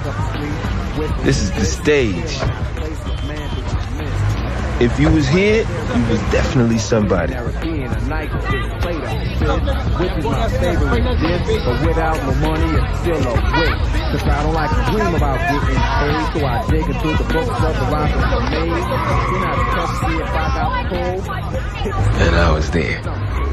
This is the stage. If you was here, you was definitely somebody. Which is my favorite dish, but without no money, it's still a waste. Cause I don't like to dream about getting paid, so I dig into the books of the rhymes that I made. Then I trust me if I got pulled. And I was there.